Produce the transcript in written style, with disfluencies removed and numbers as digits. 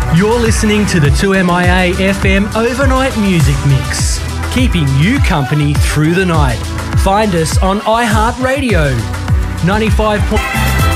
You're listening to the 2MIA FM Overnight Music Mix, keeping you company through the night. Find us on iHeartRadio 95.